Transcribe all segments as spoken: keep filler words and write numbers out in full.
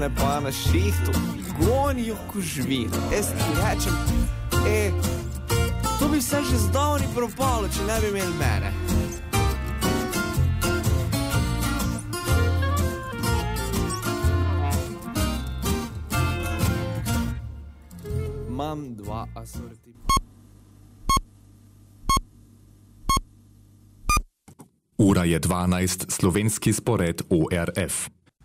Ne pa na šihtu, gonijo ko živino. Jaz ti rečem, e, to bi se že zdavni propalo, če ne bi imeli mene. Imam dva asorti. Ura je dvanajst, slovenski spored O R F.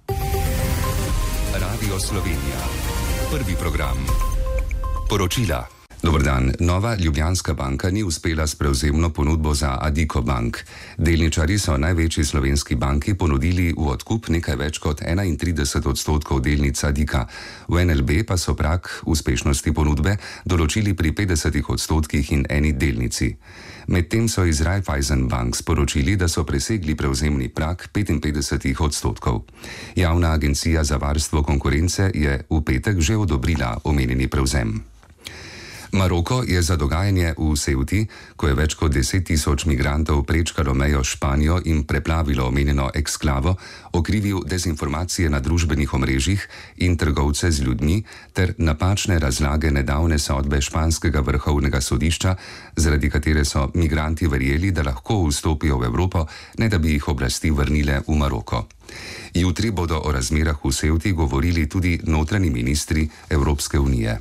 Radio Slovenija. Prvi program. Poročila. Dobar dan. Nova Ljubljanska banka ni uspela s prevzemno ponudbo za Addiko Bank. Delničarji so največji slovenski banki ponudili v odkup nekaj več kot enaintrideset odstotkov delnic Addika. V N L B pa so prag uspešnosti ponudbe določili pri petdesetih odstotkih in eni delnici. Medtem so iz Raiffeisen Bank sporočili, da so presegli prevzemni prag petinpetdesetih odstotkov. Javna agencija za varstvo konkurence je v petek že odobrila omenjeni prevzem. Maroko je za dogajanje v Ceuti, ko je več kot deset tisoč migrantov prečkalo mejo Španijo in preplavilo omenjeno eksklavo, okrivil dezinformacije na družbenih omrežjih in trgovce z ljudmi ter napačne razlage nedavne sodbe španskega vrhovnega sodišča, zaradi katere so migranti verjeli, da lahko vstopijo v Evropo, ne da bi jih oblasti vrnile v Maroko. Jutri bodo o razmerah v Ceuti govorili tudi notranji ministri Evropske unije.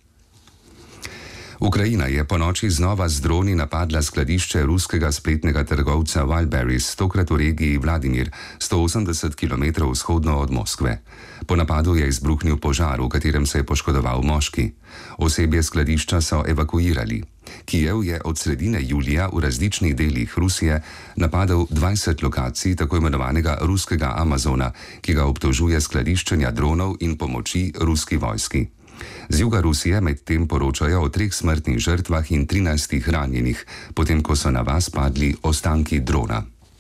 Ukrajina je po noči znova z droni napadla skladišče ruskega spletnega trgovca Wildberries, tokrat v regiji Vladimir, sto osemdeset kilometrov vzhodno od Moskve. Po napadu je izbruhnil požar, v katerem se je poškodoval moški. Osebje skladišča so evakuirali. Kijev je od sredine julija v različnih delih Rusije napadel dvajset lokacij tako imenovanega ruskega Amazona, ki ga obtožuje skladiščenja dronov in pomoči ruski vojski. Z juga Rusije medtem poročajo o treh smrtnih žrtvah in trinajstih ranjenih, potem ko so na vas padli ostanki drona.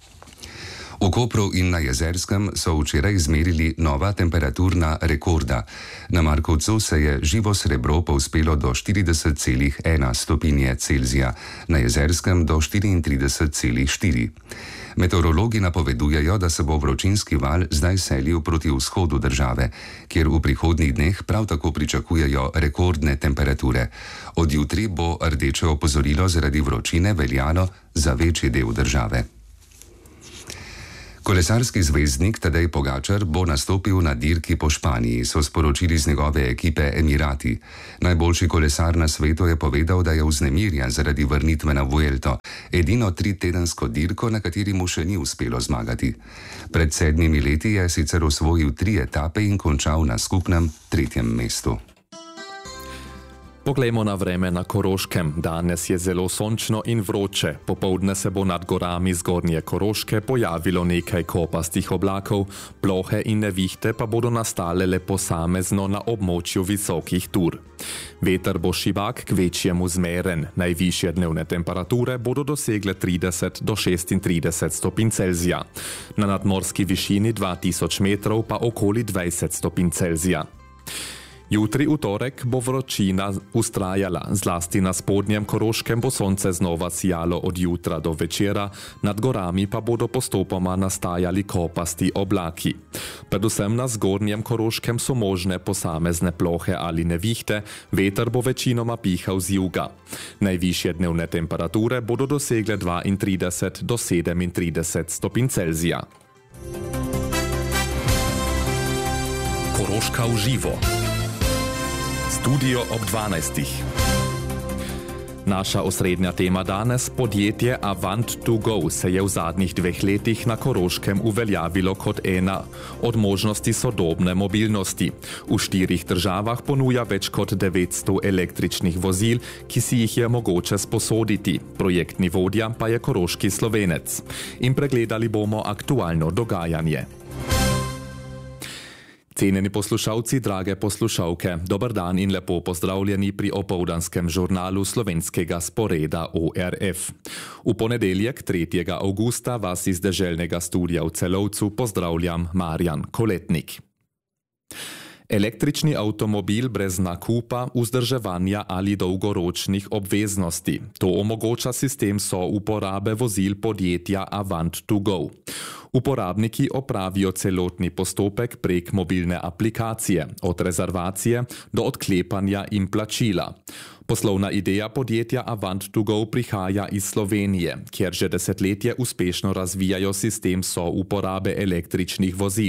V Kopru in na Jezerskem so včeraj izmerili nova temperaturna rekorda. Na Markovcu se je živo srebro povzpelo do štirideset celih ena stopinje Celzija, na Jezerskem do štiriintrideset celih štiri. Meteorologi napovedujejo, da se bo vročinski val zdaj selil proti vzhodu države, kjer v prihodnjih dneh prav tako pričakujejo rekordne temperature. Od jutri bo rdeče opozorilo zaradi vročine veljalo za večji del države. Kolesarski zvezdnik Tadej Pogačar bo nastopil na dirki po Španiji, so sporočili z njegove ekipe Emirati. Najboljši kolesar na svetu je povedal, da je vznemirjen zaradi vrnitve na Vuelto, edino tritedensko dirko, na kateri mu še ni uspelo zmagati. Pred sedmimi leti je sicer osvojil tri etape in končal na skupnem tretjem mestu. Poglejmo na vreme na Koroškem. Danes je zelo sončno in vroče. Popoldne se bo nad gorami zgornje Koroške pojavilo nekaj kopastih oblakov, plohe in nevihte pa bodo nastale le posamezno na območju visokih tur. Veter bo šibak k večjemu zmeren. Najvišje dnevne temperature bodo dosegle trideset do šestintrideset stopinj Celzija. Na nadmorski višini dva tisoč metrov pa okoli dvajset stopinj Celzija. Jutri v torek bo vročina ustrajala, zlasti na spodnjem Koroškem bo sonce znova sijalo od jutra do večera, nad gorami pa bodo postopoma nastajali kopasti oblaki. Predvsem na zgornjem Koroškem so možne posamezne plohe ali nevihte, veter bo večinoma pihal z juga. Najvišje dnevne temperature bodo dosegle dvaintrideset do sedemintrideset stopinj Celzija. Koroška v živo. Studio ob dvanajstih. Naša osrednja tema danes, podjetje Avant to go, se je v zadnjih dveh letih na Koroškem uveljavilo kot ena od možnosti sodobne mobilnosti. V štirih državah ponuja več kot devetsto električnih vozil, ki si jih je mogoče sposoditi. Projektni vodja pa je koroški Slovenec. In pregledali bomo aktualno dogajanje. Cenjeni poslušalci, drage poslušalke, dober dan in lepo pozdravljeni pri opoldanskem žurnalu slovenskega sporeda O R F. V ponedeljek, tretjega avgusta, vas iz deželnega studia v Celovcu pozdravljam Marjan Koletnik. Električni avtomobil brez nakupa, vzdrževanja ali dolgoročnih obveznosti. To omogoča sistem souporabe vozil podjetja Avant to go. Uporabniki opravijo celotni postopek prek mobilne aplikacije, od rezervacije do odklepanja in plačila. Poslovna ideja podjetja Avant to go prihaja iz Slovenije, kjer že desetletje uspešno razvijajo sistem souporabe električnih vozil.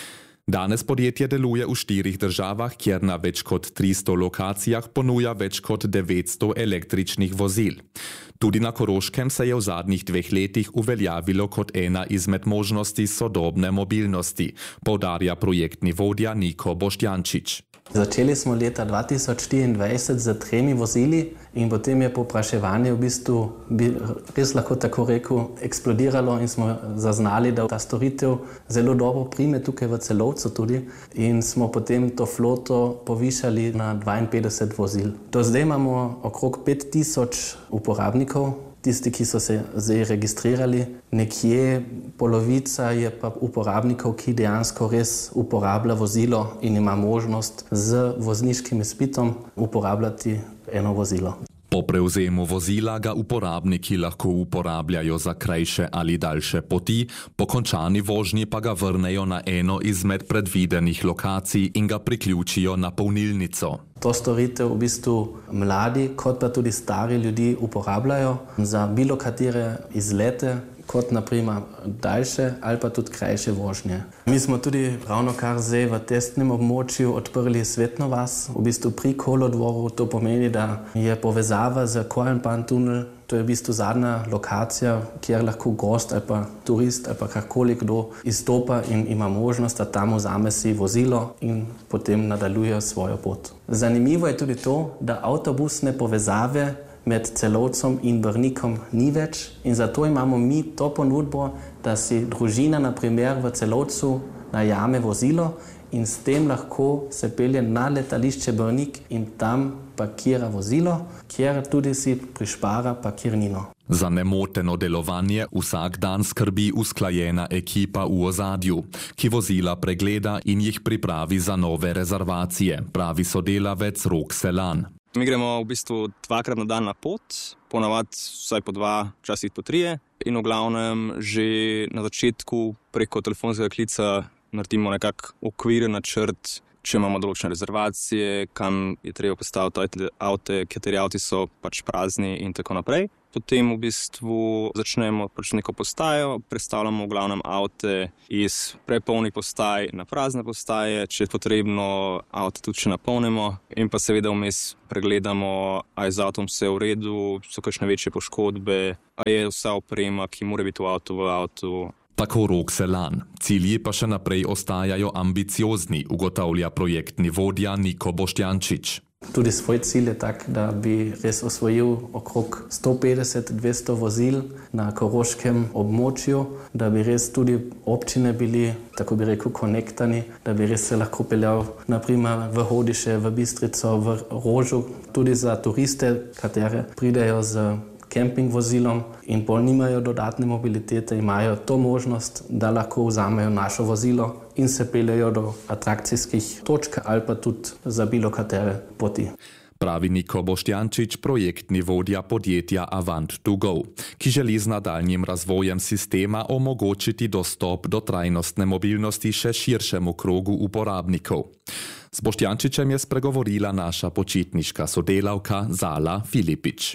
Danes podjetje deluje v štirih državah, kjer na več kot tristo lokacijah ponuja več kot devetsto električnih vozil. Tudi na Koroškem se je v zadnjih dveh letih uveljavilo kot ena izmed možnosti sodobne mobilnosti, poudarja projektni vodja Niko Boštjančič. Začeli smo leta dva tisoč štiriindvajset z tremi vozili in potem je povpraševanje v bistvu, bi res lahko tako rekel, eksplodiralo in smo zaznali, da ta storitev zelo dobro prime tukaj v Celovcu tudi in smo potem to floto povišali na dvainpetdeset vozil. Do zdaj imamo okrog pet tisoč uporabnikov, tisti, ki so se zdaj registrirali, nekje polovica je pa uporabnikov, ki dejansko res uporablja vozilo in ima možnost z vozniškim izpitom uporabljati eno vozilo. Po prevzemu vozila ga uporabniki lahko uporabljajo za krajše ali daljše poti, po končani vožnji pa ga vrnejo na eno izmed predvidenih lokacij in ga priključijo na polnilnico. To storitev v bistvu mladi, kot pa tudi stari ljudi uporabljajo za bilo katere izlete, kot naprimer daljše ali pa tudi krajše vožnje. Mi smo tudi ravno kar zdaj v testnem območju odprli Svetno vas, v bistvu pri kolodvoru. To pomeni, da je povezava z Korenpan tunel, to je v bistvu zadnja lokacija, kjer lahko gost ali pa turist ali pa karkoli kdo izstopa in ima možnost, da tam vzame si vozilo in potem nadaljuje svojo pot. Zanimivo je tudi to, da avtobusne povezave med Celovcem in Brnikom ni več in zato imamo mi to ponudbo, da si družina na primer v Celovcu najame vozilo in s tem lahko se pelje na letališče Brnik in tam parkira vozilo, kjer tudi si prišpara parkirnino. Za nemoteno delovanje vsak dan skrbi usklajena ekipa v ozadju, ki vozila pregleda in jih pripravi za nove rezervacije, pravi sodelavec Rok Selan. Mi gremo v bistvu dvakrat na dan na pot, ponavadi vsaj po dva, včasih po trije in v glavnem že na začetku preko telefonskega klica naredimo nekak okviren načrt, če imamo določene rezervacije, kam je treba postaviti avte, kateri avti so pač prazni in tako naprej. Potem v bistvu začnemo pač neko postajo, prestavljamo v glavnem avte iz prepolnih postaj na prazne postaje, če je potrebno avte tudi še napolnimo in pa seveda vmes pregledamo, a je z avtom vse v redu, so kakšne večje poškodbe, a je vsa oprema, ki mora biti v avtu, v avtu. Tako Rok Selan. Cilji pa še naprej ostajajo ambiciozni, ugotavlja projektni vodja Niko Boštjančič. Tudi svoj cilj je tak, da bi res osvojil okrog sto petdeset do dvesto vozil na koroškem območju, da bi res tudi občine bili, tako bi rekel, konektani, da bi res se lahko peljal naprimer v Hodiše, v Bistrico, v Rožu, tudi za turiste, katere pridejo z kemping vozilom in pol nimajo dodatne mobilitete, imajo to možnost, da lahko vzamejo našo vozilo in se peljejo do atrakcijskih točk ali pa tudi za bilo katere poti. Pravi Niko Boštjančič, projektni vodja podjetja Avant to go, ki želi z nadaljnjim razvojem sistema omogočiti dostop do trajnostne mobilnosti še širšemu krogu uporabnikov. S Boštjančičem je spregovorila naša počitniška sodelavka Zala Filipič.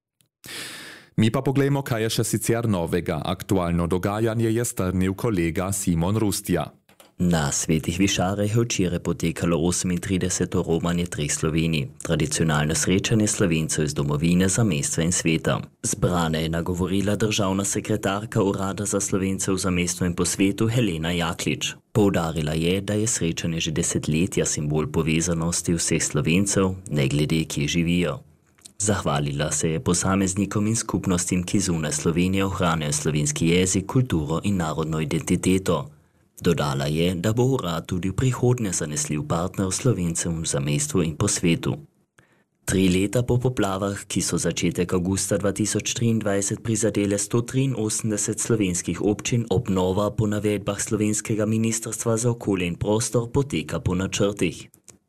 Mi pa poglejmo, kaj je še sicer novega. Aktualno dogajanje je strnil kolega Simon Rustja. Na Svetih Višareh je včeraj potekalo osemintrideseto romanje treh Slovenij, tradicionalno srečanje Slovencev iz domovine, zamestva in sveta. Zbrane je nagovorila državna sekretarka Urada za Slovence v zamestvu in po svetu Helena Jaklič. Poudarila je, da je srečanje že desetletja simbol povezanosti vseh Slovencev, ne glede kje živijo. Zahvalila se je posameznikom in skupnostim, ki zunaj Slovenije ohranjajo slovenski jezik, kulturo in narodno identiteto. Dodala je, da bo urad tudi v prihodnje zanesljiv partner Slovencem v zamestvu in po svetu. Tri leta po poplavah, ki so začetek avgusta dva tisoč triindvajset prizadele sto triinosemdeset slovenskih občin, obnova po navedbah slovenskega ministrstva za okolje in prostor poteka po načrtih.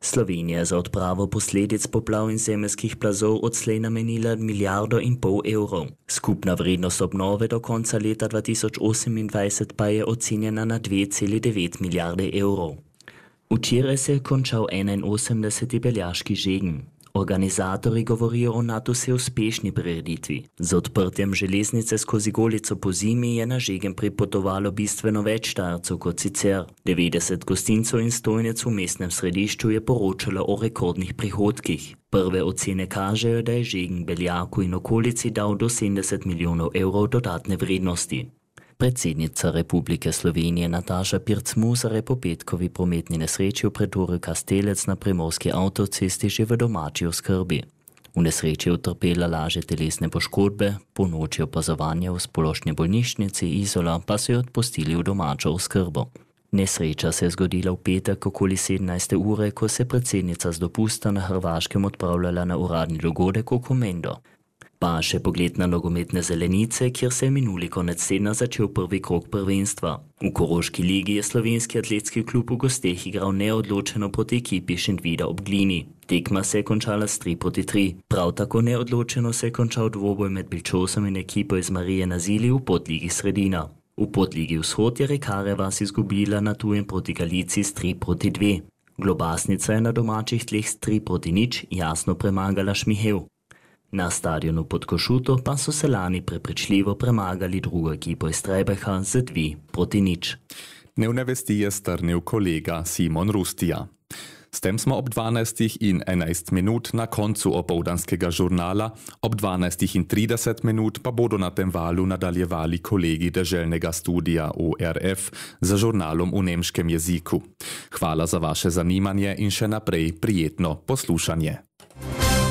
Slovenija je za odpravo posledic poplav in zemeljskih plazov odslej namenila milijardo in pol evrov. Skupna vrednost obnove do konca leta dva tisoč osemindvajset pa je ocenjena na dve celi devet milijarde evrov. Včeraj se je končal enainosemdeseti beljaški žegen. Organizatorji govorijo o nadvse uspešni prireditvi. Z odprtjem železnice skozi Golico po zimi je na žegen pripotovalo bistveno več Štajercev kot sicer. devetdeset gostincev in stojnic v mestnem središču je poročalo o rekordnih prihodkih. Prve ocene kažejo, da je žegen Beljaku in okolici dal do sedemdeset milijonov evrov dodatne vrednosti. Predsednica Republike Slovenije Nataša Pirc-Musar je po petkovi prometni nesreči v predorju Kastelec na primorski avtocesti že v domači oskrbi. V nesreči je utrpela lažje telesne poškodbe, po noči opazovanja v splošni bolnišnici Izola pa so jo odpustili v domačo oskrbo. Nesreča se je zgodila v petek okoli sedemnajste ure, ko se predsednica z dopusta na Hrvaškem odpravljala na uradni dogodek v Komendo. Pa še pogled na nogometne zelenice, kjer se je minuli konec tedna začel prvi krog prvenstva. V Koroški ligi je slovenski atletski klub v gosteh igral neodločeno proti ekipi Šentvida ob Glini. Tekma se je končala s tri proti tri. Prav tako neodločeno se je končal dvoboj med Bilčosom in ekipo iz Marije na Zili v podligi Sredina. V podligi Vzhod je Rekarevas izgubila na tujem proti Galici s tri proti dve. Globasnica je na domačih tleh s tri proti nič jasno premagala Šmihev. Na stadionu pod Košuto pa so se lani prepričljivo premagali drugo ekipo iz Trebeka z dve proti nič. Dnevne vesti je strnil kolega Simon Rustija. S tem smo ob dvanajstih in enajst minut na koncu opoldanskega žurnala, ob dvanajstih in trideset minut pa bodo na tem valu nadaljevali kolegi deželnega studija U R F za žurnalom v nemškem jeziku. Hvala za vaše zanimanje in še naprej prijetno poslušanje.